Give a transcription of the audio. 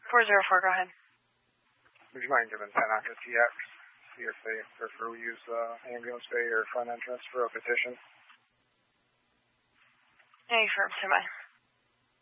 404, go ahead. Would you mind giving Panaca TX, see if they prefer we use ambulance bay or front entrance for a petition? Yeah, you firm, stand by.